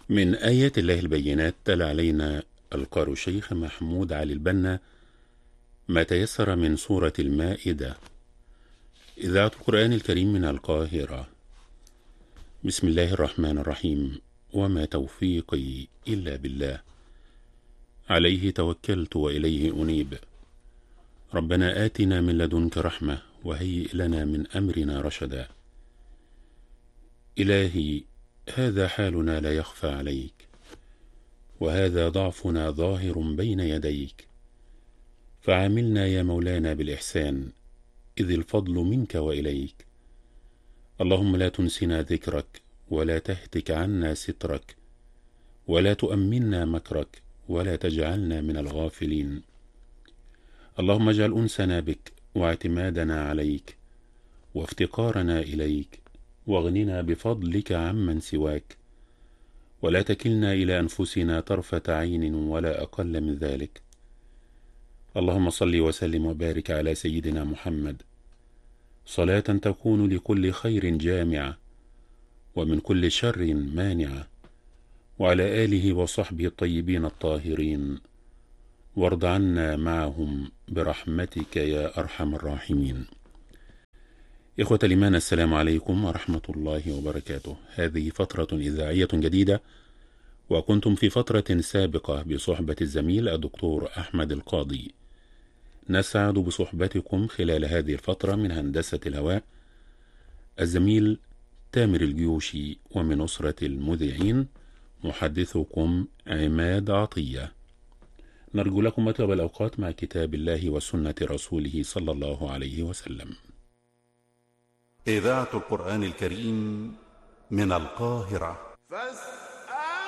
من آيات الله البينات تلا علينا القارئ الشيخ محمود علي البنا ما تيسر من سورة المائدة. إذاعة القرآن الكريم من القاهرة. بسم الله الرحمن الرحيم. وما توفيقي إلا بالله، عليه توكلت وإليه أنيب. ربنا آتنا من لدنك رحمة وهيئ لنا من أمرنا رشدا. إلهي، هذا حالنا لا يخفى عليك، وهذا ضعفنا ظاهر بين يديك، فعاملنا يا مولانا بالإحسان، إذ الفضل منك وإليك. اللهم لا تنسنا ذكرك، ولا تهتك عنا سترك، ولا تؤمنا مكرك، ولا تجعلنا من الغافلين. اللهم اجعل أنسنا بك، واعتمادنا عليك، وافتقارنا إليك، واغننا بفضلك عمن سواك، ولا تكلنا إلى أنفسنا طرفة عين ولا أقل من ذلك. اللهم صل وسلم وبارك على سيدنا محمد، صلاة تكون لكل خير جامعة، ومن كل شر مانعة، وعلى آله وصحبه الطيبين الطاهرين، وارض عنا معهم برحمتك يا أرحم الراحمين. إخوة الإيمان، السلام عليكم ورحمة الله وبركاته. هذه فترة إذاعية جديدة، وكنتم في فترة سابقة بصحبة الزميل الدكتور أحمد القاضي. نسعد بصحبتكم خلال هذه الفترة من هندسة الهواء الزميل تامر الجيوشي، ومن أسرة المذيعين محدثكم عماد عطية. نرجو لكم مطلب الأوقات مع كتاب الله وسنة رسوله صلى الله عليه وسلم. إذاعة القرآن الكريم من القاهرة.